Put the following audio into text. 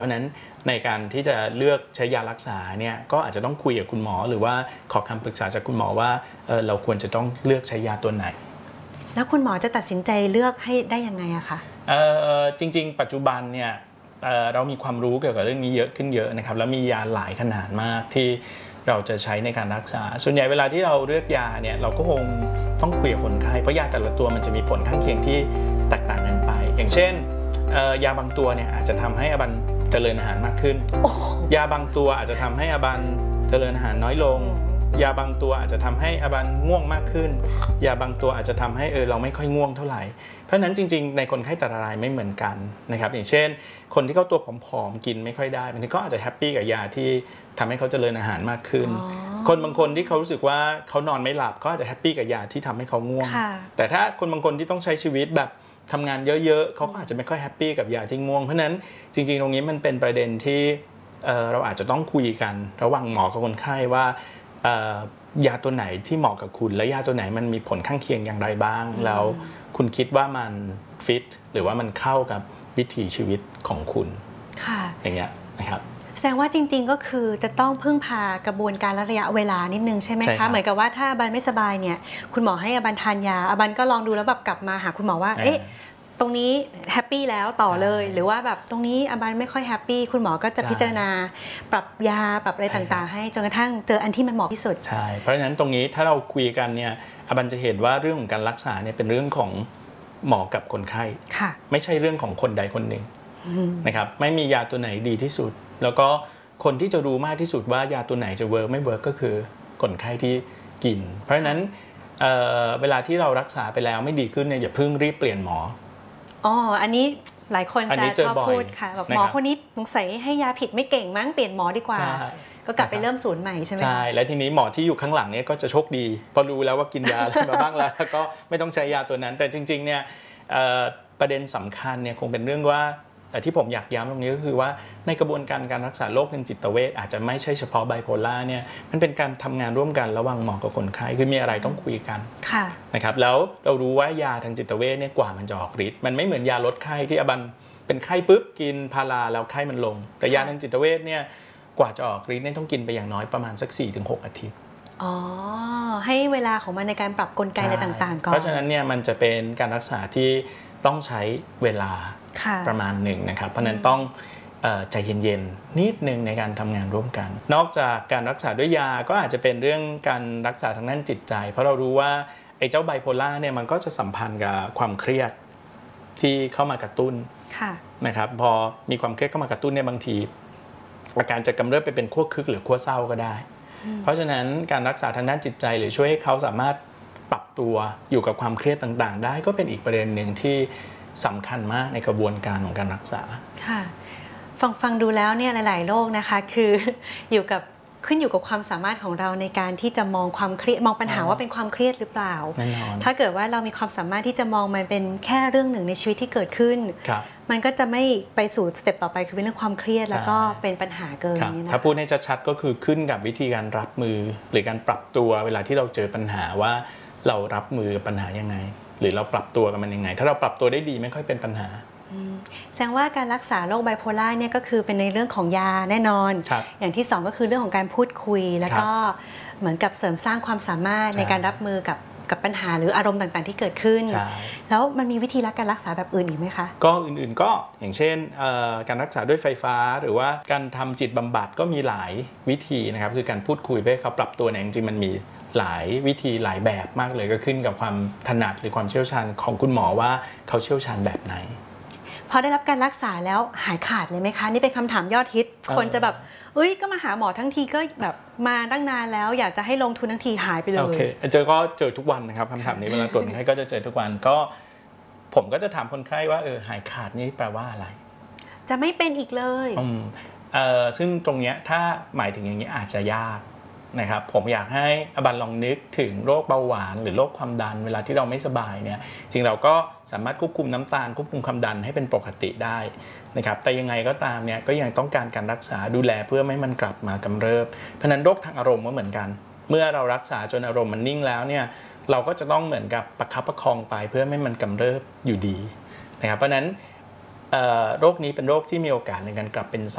เพราะนั้นในการที่จะเลือกใช้ยารักษาเนี่ยก็อาจจะต้องคุยกับคุณหมอหรือว่าขอคำปรึกษาจากคุณหมอว่าเราควรจะต้องเลือกใช้ยาตัวไหนแล้วคุณหมอจะตัดสินใจเลือกให้ได้ยังไงอะคะจริงๆปัจจุบันเนี่ยเรามีความรู้เกี่ยวกับเรื่องนี้เยอะขึ้นเยอะนะครับแล้วมียาหลายขนาดมากที่เราจะใช้ในการรักษาส่วนใหญ่เวลาที่เราเลือกยาเนี่ยเราก็คงต้องคุยกับคนไข้เพราะยาแต่ละตัวมันจะมีผลข้างเคียงที่แตกต่างกันไปอย่างเช่นยาบางตัวเนี่ยอาจจะทำให้อบันเจริญอาหารมากขึ้นยาบางตัวอาจจะทำให้อบันเจริญอาหารน้อยลงยาบางตัวอาจจะทำให้อบันง่วงมากขึ้นยาบางตัวอาจจะทำให้เราไม่ค่อยง่วงเท่าไหร่เพราะฉะนั้นจริงๆในคนไข้แต่ละรายไม่เหมือนกันนะครับอย่างเช่นคนที่เขาตัวผอมๆกินไม่ค่อยได้บางทีก็อาจจะแฮปปี้กับยาที่ทำให้เขาเจริญอาหารมากขึ้นคนบางคนที่เขารู้สึกว่าเขานอนไม่หลับเขาอาจจะแฮปปี้กับยาที่ทำให้เขาง่วงแต่ถ้าคนบางคนที่ต้องใช้ชีวิตแบบทำงานเยอะๆเขาก็อาจจะไม่ค่อยแฮปปี้กับยาที่ง่วงเพราะนั้นจริงๆตรงนี้มันเป็นประเด็นที่เราอาจจะต้องคุยกันระหว่างหมอกับคนไข้ว่ายาตัวไหนที่เหมาะกับคุณและยาตัวไหนมันมีผลข้างเคียงอย่างไรบ้างแล้วคุณคิดว่ามันฟิตหรือว่ามันเข้ากับวิถีชีวิตของคุณอย่างเงี้ยนะครับแสดงว่าจริงๆก็คือจะต้องพึ่งพากระบวนการและระยะเวลานิดนึงใช่ไหมคะเหมือนกับว่าถ้าอบันไม่สบายเนี่ยคุณหมอให้อบันทานยาอบันก็ลองดูแล้วแบบกลับมาหาคุณหมอว่าตรงนี้แฮปปี้แล้วต่อเลยหรือว่าแบบตรงนี้อบันไม่ค่อยแฮปปี้คุณหมอก็จะพิจารณาปรับยาปรับอะไรต่างๆให้จนกระทั่งเจออันที่มันเหมาะที่สุดใช่เพราะฉะนั้นตรงนี้ถ้าเราคุยกันเนี่ยอบันจะเห็นว่าเรื่องของการรักษาเนี่ยเป็นเรื่องของหมอกับคนไข้ไม่ใช่เรื่องของคนใดคนหนึ่งนะครับไม่มียาตัวไหนดีที่สุดแล้วก็คนที่จะรู้มากที่สุดว่ายาตัวไหนจะเวิร์กไม่เวิร์กก็คือคนไข้ที่กินเพราะฉะนั้นเวลาที่เรารักษาไปแล้วไม่ดีขึ้นเนี่ยอย่าเพิ่งรีบเปลี่ยนหมออันนี้หลายคนจะชอบพูดค่ะแบบหมอคนนี้สงสัยให้ยาผิดไม่เก่งมั้งเปลี่ยนหมอดีกว่าก็กลับไปเริ่มศูนย์ใหม่ใช่ไหมใช่และทีนี้หมอที่อยู่ข้างหลังเนี่ยก็จะโชคดีพอรู้แล้วว่ากินยาอะไรมาบ้างแล้วก็ไม่ต้องใช้ยาตัวนั้นแต่จริงๆเนี่ยประเด็นสำคัญเนี่ยคงเป็นเรื่องว่าที่ผมอยากย้ำตรงนี้ก็คือว่าในกระบวนการการรักษาโรคทางจิตเวชอาจจะไม่ใช่เฉพาะไบโพล่าเนี่ยมันเป็นการทำงานร่วมกันระหว่างหมอกับคนไข้คือมีอะไรต้องคุยกันนะครับแล้วเรารู้ว่ายาทางจิตเวชเนี่ยกว่ามันจะออกฤทธิ์มันไม่เหมือนยาลดไข้ที่อบันเป็นไข้ปุ๊บกินพาราแล้วไข้มันลงแต่ยาทางจิตเวชเนี่ยกว่าจะออกฤทธิ์เนี่ยต้องกินไปอย่างน้อยประมาณสัก 4-6 อาทิตย์ให้เวลาของมันในการปรับกลไกอะไรต่างๆก่อนเพราะฉะนั้นเนี่ยมันจะเป็นการรักษาที่ต้องใช้เวลาประมาณหนึ่งนะครับเพราะนั้นต้องใจเย็นๆนิดนึงในการทำงานร่วมกันนอกจากการรักษาด้วยยาก็อาจจะเป็นเรื่องการรักษาทางด้านจิตใจเพราะเรารู้ว่าไอ้เจ้าไบโพล่าเนี่ยมันก็จะสัมพันธ์กับความเครียดที่เข้ามากระตุ้นนะครับพอมีความเครียดเข้ามากระตุ้นเนี่ยบางทีอาการจะกำเริบไปเป็นขั้วคึกหรือขั้วเศร้าก็ได้เพราะฉะนั้นการรักษาทางด้านจิตใจหรือช่วยให้เขาสามารถปรับตัวอยู่กับความเครียดต่างๆได้ก็เป็นอีกประเด็นหนึ่งที่สำคัญมากในกระบวนการของการรักษาค่ะฟังดูแล้วเนี่ยหลายๆโรคนะคะคือขึ้นอยู่กับความสามารถของเราในการที่จะมองความเครียดมองปัญหาว่าเป็นความเครียดหรือเปล่าถ้าเกิดว่าเรามีความสามารถที่จะมองมันเป็นแค่เรื่องหนึ่งในชีวิตที่เกิดขึ้นมันก็จะไม่ไปสู่สเต็ปต่อไปคือเป็นเรื่องความเครียดแล้วก็เป็นปัญหาเกินนี่นะถ้าพูดให้ชัดๆก็คือขึ้นกับวิธีการรับมือหรือการปรับตัวเวลาที่เราเจอปัญหาว่าเรารับมือกับปัญหายังไงหรือเราปรับตัวกับมันยังไงถ้าเราปรับตัวได้ดีไม่ค่อยเป็นปัญหาแสดงว่าการรักษาโรคไบโพล่าเนี่ยก็คือเป็นในเรื่องของยาแน่นอนอย่างที่2ก็คือเรื่องของการพูดคุยแล้วก็เหมือนกับเสริมสร้างความสามารถในการรับมือกับปัญหาหรืออารมณ์ต่างๆที่เกิดขึ้นแล้วมันมีวิธีการรักษาแบบอื่นอีกไหมคะก็อื่นๆก็อย่างเช่นการรักษาด้วยไฟฟ้าหรือว่าการทำจิตบำบัดก็มีหลายวิธีนะครับคือการพูดคุยเพื่อให้เขาปรับตัวเนี่ยจริงๆมันมีหลายวิธีหลายแบบมากเลยก็ขึ้นกับความถนัดหรือความเชี่ยวชาญของคุณหมอว่าเขาเชี่ยวชาญแบบไหนพอได้รับการรักษาแล้วหายขาดเลยไหมคะนี่เป็นคำถามยอดฮิตคนจะแบบก็มาหาหมอทั้งทีก็แบบมาตั้งนานแล้วอยากจะให้ลงทุนทั้งทีหายไปเลยโอเคเจอทุกวันนะครับคำถามนี้เวลาตรวจคนไข้ก็จะเจอทุกวันก็ผมก็จะถามคนไข้ว่าหายขาดนี่แปลว่าอะไรจะไม่เป็นอีกเลยซึ่งตรงนี้ถ้าหมายถึงอย่างนี้อาจจะยากนะครับผมอยากให้อบันลองนึกถึงโรคเบาหวานหรือโรคความดันเวลาที่เราไม่สบายเนี่ยจริงเราก็สามารถควบคุมน้ำตาลควบคุมความดันให้เป็นปกติได้นะครับแต่ยังไงก็ตามเนี่ยก็ยังต้องการการรักษาดูแลเพื่อไม่ให้มันกลับมากำเริบเพราะนั้นโรคทางอารมณ์ก็เหมือนกันเมื่อเรารักษาจนอารมณ์มันนิ่งแล้วเนี่ยเราก็จะต้องเหมือนกับประคับประคองไปเพื่อไม่ให้มันกำเริบอยู่ดีนะครับเพราะนั้นโรคนี้เป็นโรคที่มีโอกาสในการกลับเป็น